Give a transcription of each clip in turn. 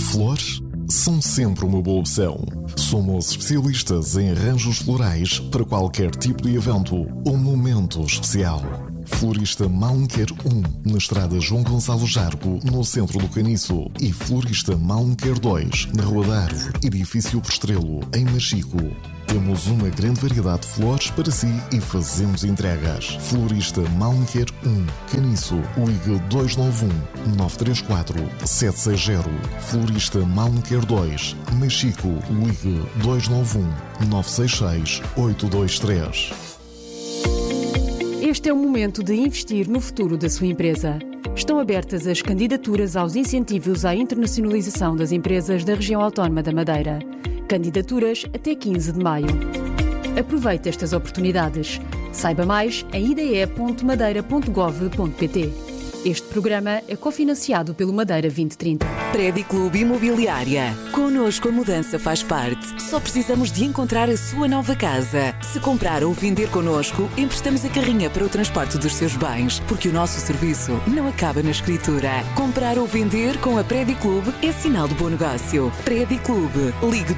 Flores são sempre uma boa opção. Somos especialistas em arranjos florais para qualquer tipo de evento ou momento especial. Florista Malmquer 1, na estrada João Gonçalo Jargo, no centro do Caniço. E Florista Malmquer 2, na Rua da Árvore, edifício Postrelo, em Machico. Temos uma grande variedade de flores para si e fazemos entregas. Florista Malmquer 1, Caniço, ligue 291-934-760. Florista Malmquer 2, Machico, ligue 291-966-823. Este é o momento de investir no futuro da sua empresa. Estão abertas as candidaturas aos incentivos à internacionalização das empresas da região autónoma da Madeira. Candidaturas até 15 de maio. Aproveite estas oportunidades. Saiba mais em ide.madeira.gov.pt. Este programa é cofinanciado pelo Madeira 2030. Prédio Clube Imobiliária. Connosco a mudança faz parte. Só precisamos de encontrar a sua nova casa. Se comprar ou vender connosco, emprestamos a carrinha para o transporte dos seus bens, porque o nosso serviço não acaba na escritura. Comprar ou vender com a Prédio Clube é sinal de bom negócio. Prédio Clube. Ligue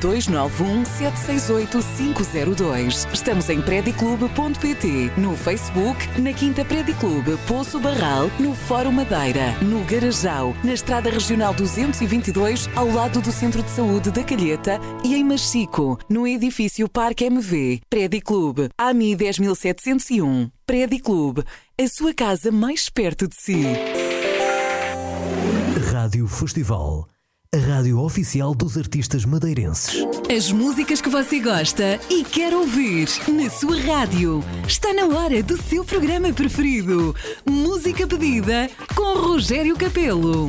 291-768-502. Estamos em prediclube.pt, no Facebook, na Quinta Prédio Clube, Poço Barral, no Fórum Madeira, no Garajal, na Estrada Regional 222, ao lado do Centro de Saúde da Calheta e em Machico, no edifício Parque MV. Prédio Clube, AMI 10701. Prédio Clube, a sua casa mais perto de si. Rádio Festival, a rádio oficial dos artistas madeirenses. As músicas que você gosta e quer ouvir na sua rádio. Está na hora do seu programa preferido. Música pedida com Rogério Capelo.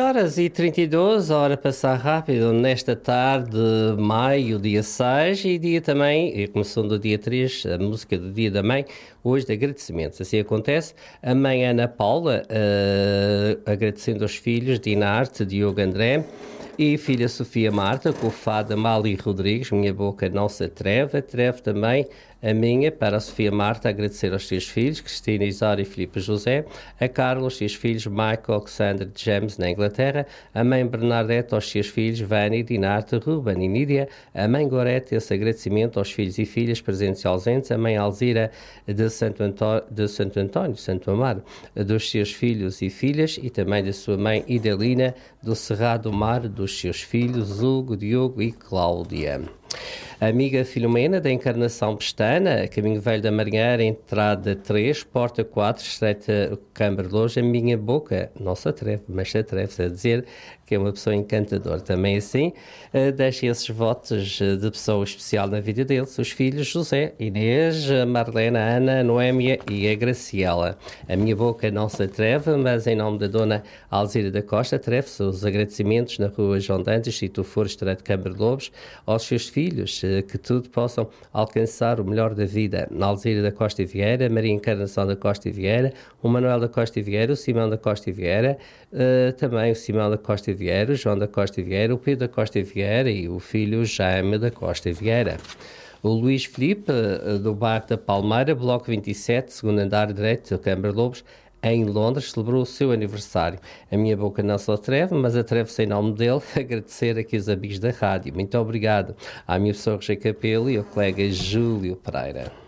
15h32, a hora passar rápido nesta tarde de maio, dia 6 e dia também, começando do dia 3, a música do Dia da Mãe, hoje de agradecimentos. Assim acontece, a mãe Ana Paula, agradecendo aos filhos Dinarte, Diogo André, e filha Sofia Marta, com o fado Mali Rodrigues, minha boca não se atreve também a minha, para a Sofia Marta, agradecer aos seus filhos, Cristina, Isara e Filipe José, a Carlos, seus filhos Michael, Alexander e James, na Inglaterra, a mãe Bernadette, aos seus filhos Vânia, Dinarte, Ruben e Nídia, a mãe Gorete, esse agradecimento aos filhos e filhas presentes e ausentes, a mãe Alzira de Santo Amaro, dos seus filhos e filhas, e também da sua mãe Idelina, do Cerrado Mar, dos seus filhos Hugo, Diogo e Cláudia. A amiga Filomena, da Encarnação Pestana, Caminho Velho da Marinheira, entrada 3, porta 4, estreita Câmara de Loja, a minha boca não se atreve, mas se atreve a dizer que é uma pessoa encantadora. Também assim, deixa esses votos de pessoa especial na vida deles, os filhos José, Inês, Marlena, Ana, Noémia e a Graciela. A minha boca não se atreve, mas em nome da dona Alzira da Costa, atreve-se os agradecimentos na rua João Dantas, se tu fores estreito Câmara de Lobos, aos seus filhos, que tudo possam alcançar o melhor da vida. Alzira da Costa e Vieira, Maria Encarnação da Costa e Vieira, o Manuel da Costa e Vieira, o Simão da Costa e Vieira, também o Simão da Costa e Vieira, o João da Costa e Vieira, o Pedro da Costa e Vieira e o filho Jaime da Costa e Vieira. O Luís Filipe, do bairro da Palmeira, Bloco 27, segundo andar direito da Câmara de Lobos, em Londres, celebrou o seu aniversário. A minha boca não se atreve, mas atreve-se em nome dele a agradecer aqui os amigos da rádio. Muito obrigado à minha pessoa Rogério Capelo e ao colega Júlio Pereira.